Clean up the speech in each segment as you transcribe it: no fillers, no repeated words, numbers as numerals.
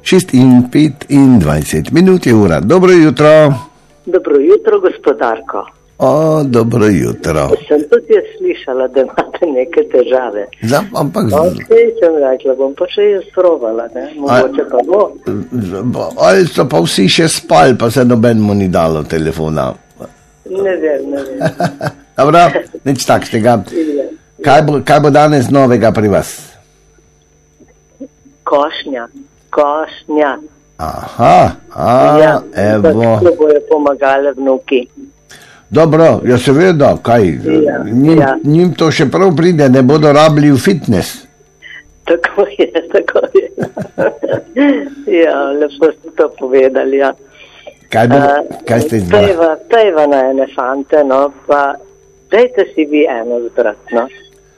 6:25 je ura. Dobro jutro. Dobro jutro, gospodarko. Dobro jutro. Sem tudi jaz slišala, da imate neke težave. Ampak sem rekla, bom pa še jaz provala, ne? Mogoče pa bo. Ali so pa vsi še spali, pa se nobenemu ni dalo telefona. Ne vem. Dobro, nič takšnega. Kaj bo danes novega pri vas? Košnja. Aha, evo. Tako bojo pomagale vnuki. Dobro, ja seveda, kaj? Njim to še prav pride, ne bodo rabili v fitness. Tako je. Ja, lepo ste to povedali, ja. Kaj ste izbrali? Pejva na ene fante, no, pa dajte si vi eno zbrati, no.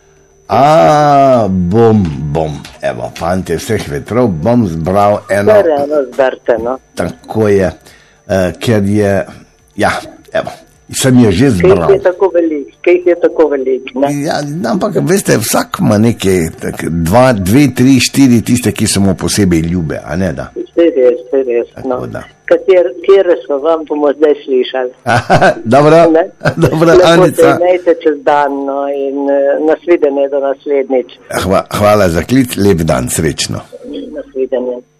Bom. Evo, fante vseh vetrov, bom zbral eno. Eno zberte, no. Tako je, ker je, ja, evo, sem je že zbral. Kaj je tako velik, ne? Ja, ampak, veste, vsak ima neke 2, 3, 4 tiste, ki so mu posebej ljube, a ne da? Vse res, no. Kjere so vam, bomo zdaj slišali. Dobro, Anica. Lepo čez dan, no, in nasvidenje do naslednjič. Hvala za klic, lep dan, srečno. Nasvidenje.